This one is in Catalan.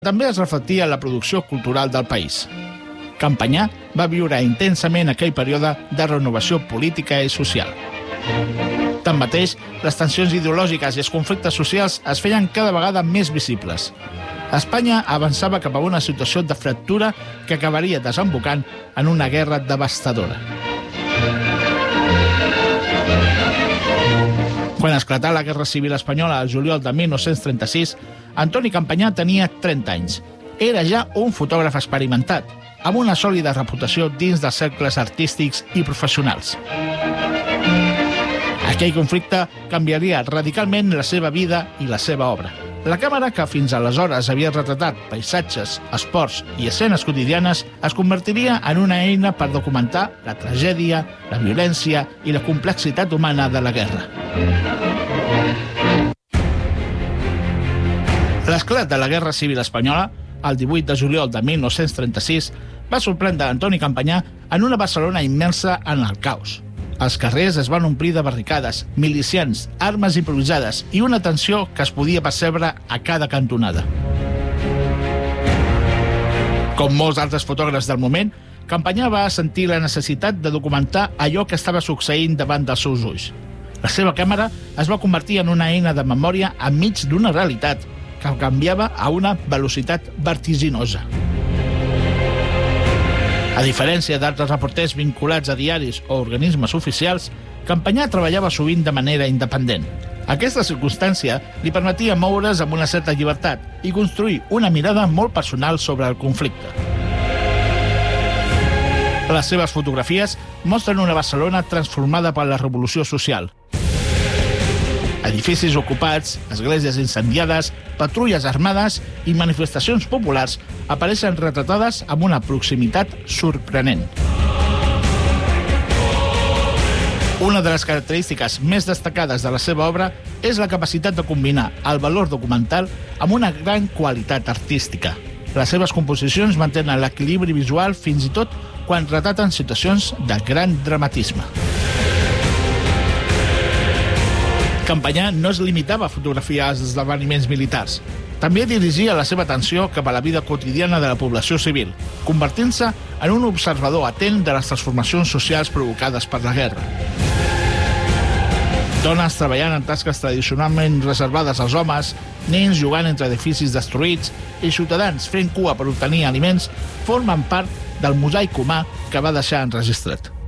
També es reflectia en la producció cultural del país. Campanyà va viure intensament aquell període de renovació política i social. Tanmateix, les tensions ideològiques i els conflictes socials es feien cada vegada més visibles. Espanya avançava cap a una situació de fractura que acabaria desembocant en una guerra devastadora. Quan esclatà la Guerra Civil Espanyola al juliol de 1936, Antoni Campanyà tenia 30 anys. Era ja un fotògraf experimentat, amb una sòlida reputació dins dels cercles artístics i professionals. Aquell conflicte canviaria radicalment la seva vida i la seva obra. La càmera, que fins aleshores havia retratat paisatges, esports i escenes quotidianes, es convertiria en una eina per documentar la tragèdia, la violència i la complexitat humana de la guerra. L'esclat de la Guerra Civil Espanyola, el 18 de juliol de 1936, va sorprendre Antoni Campanyà en una Barcelona immersa en el caos. Els carrers es van omplir de barricades, milicians, armes improvisades i una tensió que es podia percebre a cada cantonada. Com molts altres fotògrafs del moment, Campanyà va sentir la necessitat de documentar allò que estava succeint davant dels seus ulls. La seva càmera es va convertir en una eina de memòria enmig d'una realitat que canviava a una velocitat vertiginosa. A diferència d'altres reporters vinculats a diaris o organismes oficials, Campanyà treballava sovint de manera independent. Aquesta circumstància li permetia moure's amb una certa llibertat i construir una mirada molt personal sobre el conflicte. Les seves fotografies mostren una Barcelona transformada per la revolució social. Edificis ocupats, esglésies incendiades, patrulles armades i manifestacions populars apareixen retratades amb una proximitat sorprenent. Una de les característiques més destacades de la seva obra és la capacitat de combinar el valor documental amb una gran qualitat artística. Les seves composicions mantenen l'equilibri visual fins i tot quan retraten situacions de gran dramatisme. Campanyà no es limitava a fotografiar els esdeveniments militars. També dirigia la seva atenció cap a la vida quotidiana de la població civil, convertint-se en un observador atent de les transformacions socials provocades per la guerra. Dones treballant en tasques tradicionalment reservades als homes, nens jugant entre edificis destruïts i ciutadans fent cua per obtenir aliments formen part del mosaic humà que va deixar enregistrat.